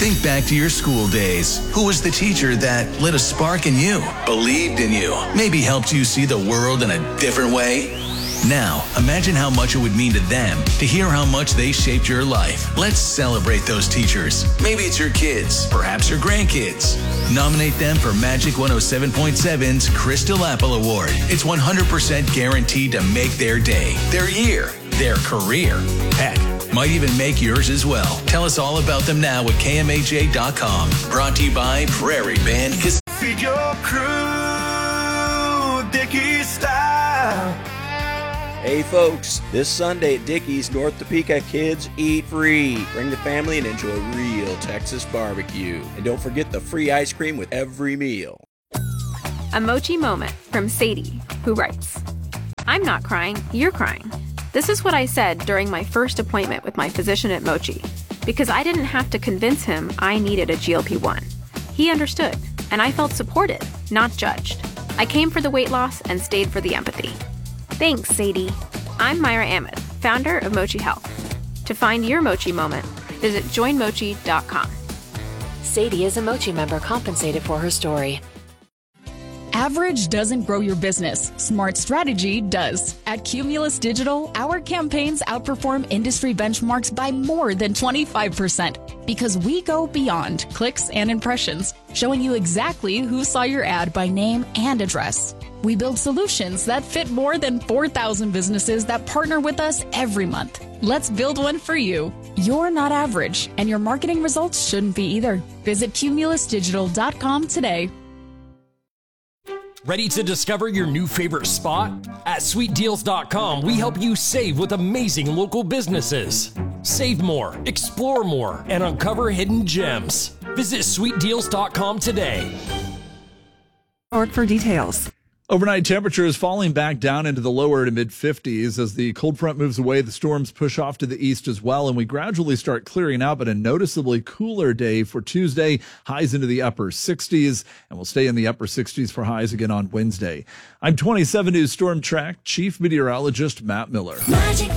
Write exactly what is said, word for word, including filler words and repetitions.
Think back to your school days. Who was the teacher that lit a spark in you, believed in you, maybe helped you see the world in a different way? Now, imagine how much it would mean to them to hear how much they shaped your life. Let's celebrate those teachers. Maybe it's your kids, perhaps your grandkids. Nominate them for Magic one oh seven point seven's Crystal Apple Award. It's one hundred percent guaranteed to make their day, their year, their career. Heck, might even make yours as well. Tell us all about them now at K M A J dot com. Brought to you by Prairie Band Casino. Feed your crew, Dickie style. Hey folks, this Sunday at Dickey's, North Topeka kids eat free. Bring the family and enjoy real Texas barbecue. And don't forget the free ice cream with every meal. A Mochi moment from Sadie, who writes, I'm not crying, you're crying. This is what I said during my first appointment with my physician at Mochi, because I didn't have to convince him I needed a G L P one. He understood, and I felt supported, not judged. I came for the weight loss and stayed for the empathy. Thanks, Sadie. I'm Myra Ahmed, founder of Mochi Health. To find your Mochi moment, visit join mochi dot com. Sadie is a Mochi member compensated for her story. Average doesn't grow your business. Smart strategy does. At Cumulus Digital, our campaigns outperform industry benchmarks by more than twenty-five percent because we go beyond clicks and impressions, showing you exactly who saw your ad by name and address. We build solutions that fit more than four thousand businesses that partner with us every month. Let's build one for you. You're not average, and your marketing results shouldn't be either. Visit cumulus digital dot com today. Ready to discover your new favorite spot? At sweet deals dot com, we help you save with amazing local businesses. Save more, explore more, and uncover hidden gems. Visit sweet deals dot com today. Forward for details. Overnight temperatures falling back down into the lower to mid fifties as the cold front moves away. The storms push off to the east as well, and we gradually start clearing out, but a noticeably cooler day for Tuesday. Highs into the upper sixties, and we'll stay in the upper sixties for highs again on Wednesday. I'm twenty-seven News Storm Track Chief Meteorologist Matt Miller. Magic